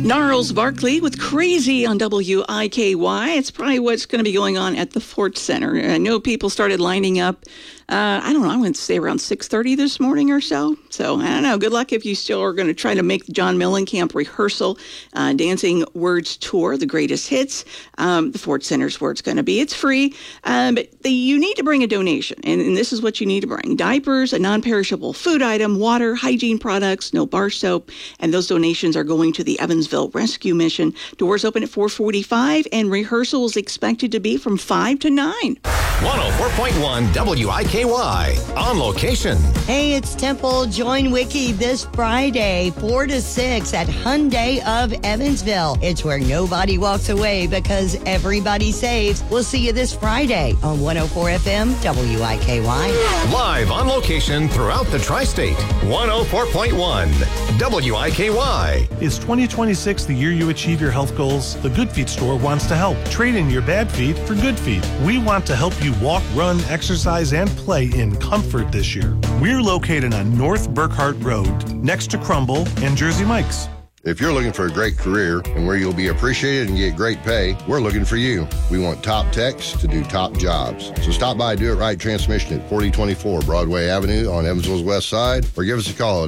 Gnarls Barkley with Crazy on WIKY. It's probably what's going to be going on at the Ford Center. I know people started lining up, I don't know, I went to say around 6:30 this morning or so. So, I don't know. Good luck if you still are going to try to make the John Mellencamp rehearsal, Dancing Words Tour, the greatest hits. The Ford Center's where it's going to be. It's free, but you need to bring a donation, and this is what you need to bring. Diapers, a non-perishable food item, water, hygiene products, no bar soap, and those donations are going to the Evansville Rescue Mission. Doors open at 4:45, and rehearsal is expected to be from 5 to 9. 104.1 WIKY, on location. Hey, it's Temple. Join Wiki this Friday, 4 to 6 at Hyundai of Evansville. It's where nobody walks away because everybody saves. We'll see you this Friday on 104 FM WIKY. Live on location throughout the tri-state. 104.1 WIKY. Is 2026 the year you achieve your health goals? The Good Feet store wants to help. Trade in your bad feet for good feet. We want to help you walk, run, exercise, and play in comfort this year. We're located on North Burkhart Road, next to Crumble and Jersey Mike's. If you're looking for a great career and where you'll be appreciated and get great pay, we're looking for you. We want top techs to do top jobs. So stop by Do It Right Transmission at 4024 Broadway Avenue on Evansville's west side, or give us a call at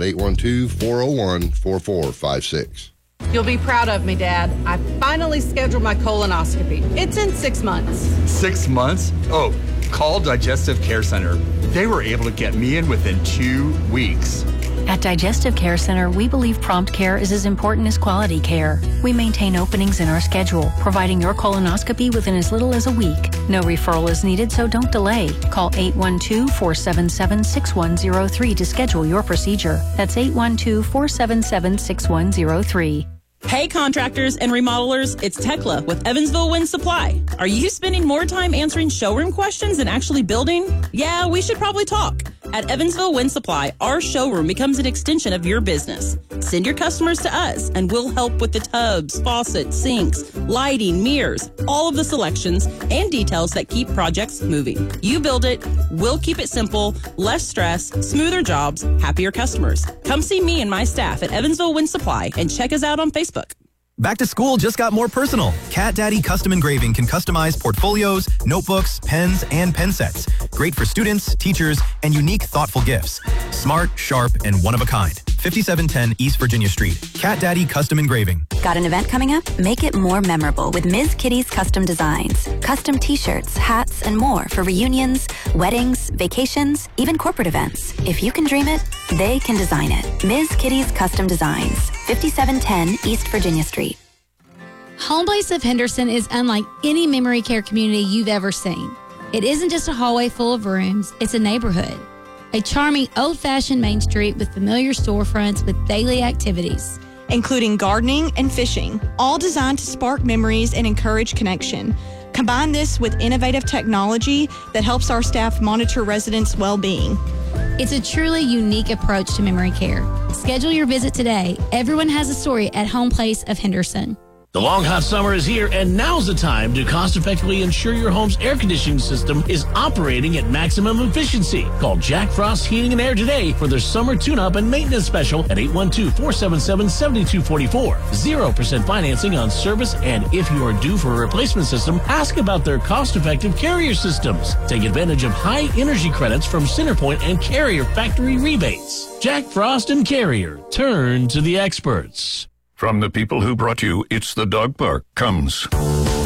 812-401-4456. You'll be proud of me, Dad. I finally scheduled my colonoscopy. It's in 6 months. 6 months? Oh, call Digestive Care Center. They were able to get me in within 2 weeks. At Digestive Care Center, we believe prompt care is as important as quality care. We maintain openings in our schedule, providing your colonoscopy within as little as a week. No referral is needed, so don't delay. Call 812-477-6103 to schedule your procedure. That's 812-477-6103. Hey contractors and remodelers, it's Tekla with Evansville Wind Supply. Are you spending more time answering showroom questions than actually building? Yeah, we should probably talk. At Evansville Wind Supply, our showroom becomes an extension of your business. Send your customers to us and we'll help with the tubs, faucets, sinks, lighting, mirrors, all of the selections and details that keep projects moving. You build it, we'll keep it simple, less stress, smoother jobs, happier customers. Come see me and my staff at Evansville Wind Supply and check us out on Facebook. Back to school just got more personal. Cat Daddy Custom Engraving can customize portfolios, notebooks, pens, and pen sets. Great for students, teachers, and unique, thoughtful gifts. Smart, sharp, and one of a kind. 5710 East Virginia Street. Cat Daddy Custom Engraving. Got an event coming up? Make it more memorable with Ms. Kitty's Custom Designs. Custom t-shirts, hats, and more for reunions, weddings, vacations, even corporate events. If you can dream it, they can design it. Ms. Kitty's Custom Designs. 5710 East Virginia Street. Home Place of Henderson is unlike any memory care community you've ever seen. It isn't just a hallway full of rooms, it's a neighborhood. A charming, old-fashioned main street with familiar storefronts with daily activities, including gardening and fishing, all designed to spark memories and encourage connection. Combine this with innovative technology that helps our staff monitor residents' well-being. It's a truly unique approach to memory care. Schedule your visit today. Everyone has a story at Home Place of Henderson. The long hot summer is here, and now's the time to cost-effectively ensure your home's air conditioning system is operating at maximum efficiency. Call Jack Frost Heating and Air today for their summer tune-up and maintenance special at 812-477-7244. 0% financing on service, and if you are due for a replacement system, ask about their cost-effective Carrier systems. Take advantage of high energy credits from Centerpoint and Carrier factory rebates. Jack Frost and Carrier. Turn to the experts. From the people who brought you It's the Dog Park comes